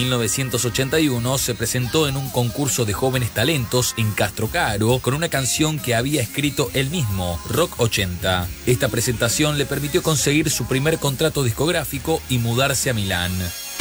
1981 se presentó en un concurso de jóvenes talentos en Castrocaro con una canción que había escrito él mismo, Rock 80. Esta presentación le permitió conseguir su primer contrato discográfico y mudarse a Milán.